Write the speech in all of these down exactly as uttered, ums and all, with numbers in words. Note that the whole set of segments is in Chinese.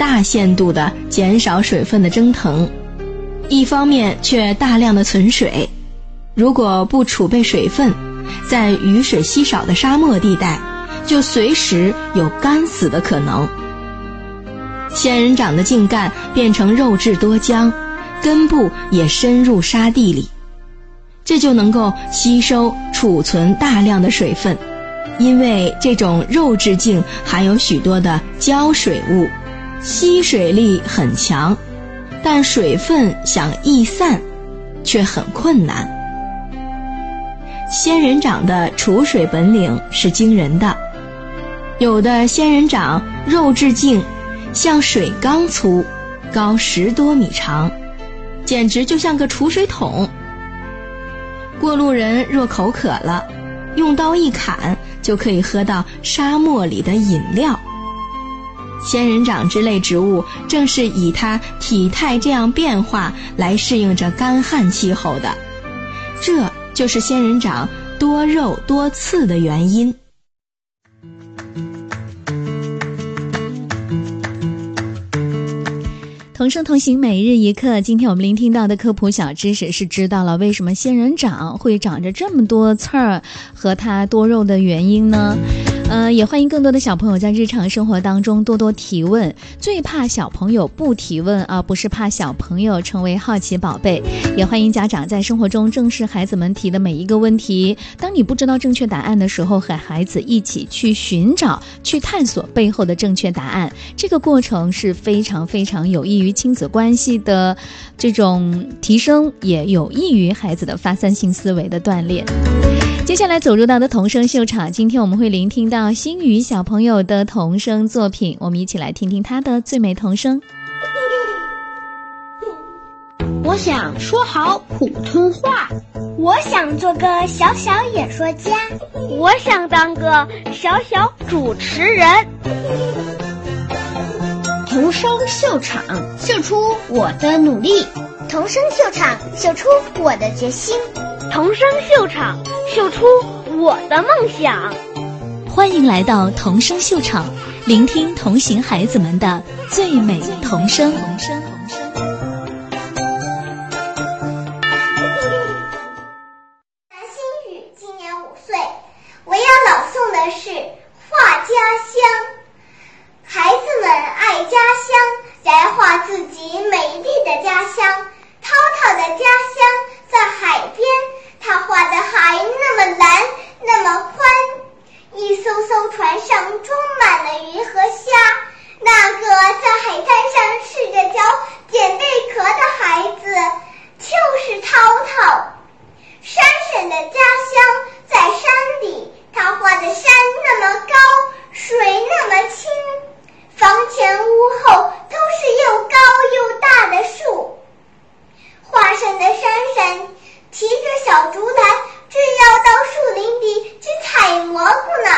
大限度地减少水分的蒸腾，一方面却大量的存水。如果不储备水分，在雨水稀少的沙漠地带，就随时有干死的可能。仙人掌的茎干变成肉质多浆，根部也深入沙地里，这就能够吸收储存大量的水分。因为这种肉质茎含有许多的胶水物，吸水力很强，但水分想逸散却很困难。仙人掌的储水本领是惊人的，有的仙人掌肉质茎像水缸粗，高十多米长，简直就像个储水桶。过路人若口渴了，用刀一砍，就可以喝到沙漠里的饮料。仙人掌之类植物正是以它体态这样变化来适应着干旱气候的，这就是仙人掌多肉多刺的原因。 同声同行每日一课，今天我们聆听到的科普小知识是知道了为什么仙人掌会长着这么多刺儿和它多肉的原因呢？呃，也欢迎更多的小朋友在日常生活当中多多提问。最怕小朋友不提问啊，不是怕小朋友成为好奇宝贝。也欢迎家长在生活中正视孩子们提的每一个问题。当你不知道正确答案的时候，和孩子一起去寻找、去探索背后的正确答案。这个过程是非常非常有益于亲子关系的这种提升，也有益于孩子的发散性思维的锻炼。接下来走入到的童声秀场，今天我们会聆听到星宇小朋友的童声作品，我们一起来听听他的最美童声。 我想说好普通话， 我想做个小小演说家， 我想当个小小主持人。 童声秀场，秀出我的努力； 童声秀场，秀出我的决心； 童声秀场，秀出我的梦想。 欢迎来到童声秀场，聆听同行孩子们的最美童声。童声童声星宇今年五岁，我要朗诵的是画家乡。孩子们爱家乡，来画自己美丽的家乡。滔滔的家乡在海边，他画的海那么蓝，那么宽。一艘艘船上装满了鱼和虾，那个在海滩上赤着脚捡贝壳的孩子就是涛涛。山神的家乡在山里，他画的山那么高，水那么清。房前屋后都是又高又大的树。画山的山神提着小竹篮，正要到树林里去采蘑菇呢。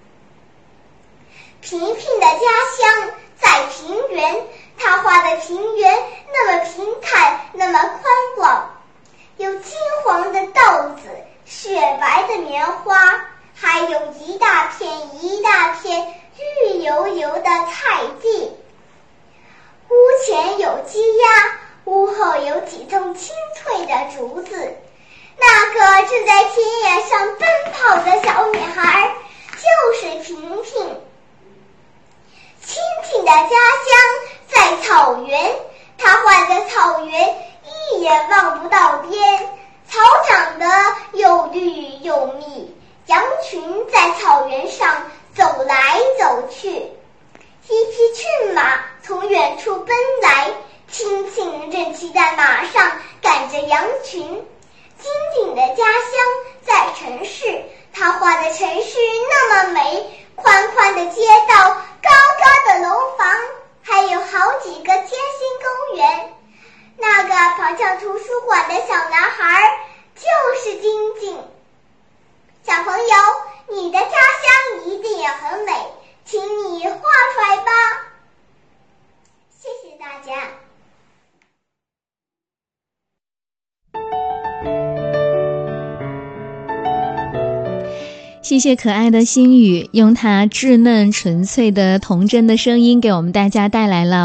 平平的家乡在平原，他画的平原那么平坦，那么宽广，有金黄的豆子，雪白的棉花，还有一大片一大片绿油油的菜地。屋前有鸡鸭，屋后有几丛青翠的竹子。那个正在田野上奔跑的小女孩就是平平。蜻蜓的家乡在草原，她画的草原一眼望不到边，草长得又绿又密，羊群在草原上走来走去。一匹骏马从远处奔来，轻轻正骑在马上赶着羊群。金顶的家乡在城市，他画的城市那么美，宽宽的街道，高高的楼房，还有好几个贴心公园。那个跑向图书馆的小男孩就是晶晶。小朋友，你的家乡一定也很美，请你画出来吧。谢谢大家。 谢谢可爱的星宇，用他稚嫩纯粹的童真的声音给我们大家带来了